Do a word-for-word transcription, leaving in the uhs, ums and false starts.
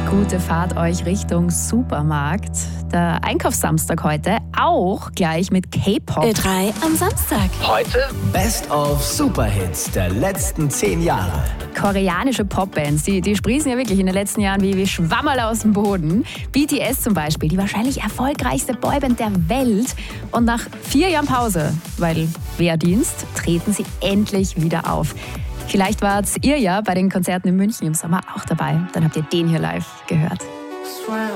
Gute Fahrt euch Richtung Supermarkt. Der Einkaufssamstag heute auch gleich mit K-Pop. Ö drei am Samstag. Heute Best of Superhits der letzten zehn Jahre. Koreanische Popbands, die, die sprießen ja wirklich in den letzten Jahren wie, wie Schwammerl aus dem Boden. B T S zum Beispiel, die wahrscheinlich erfolgreichste Boyband der Welt. Und nach vier Jahren Pause, weil Wehrdienst, treten sie endlich wieder auf. Vielleicht wart ihr ja bei den Konzerten in München im Sommer auch dabei. Dann habt ihr den hier live gehört.